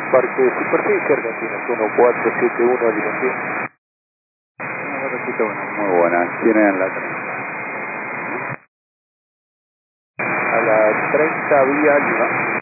Parque de Superficie, Argentinas 1471 Lima. 1471, muy buena. Tienen la 30. A la 30 vía Lima.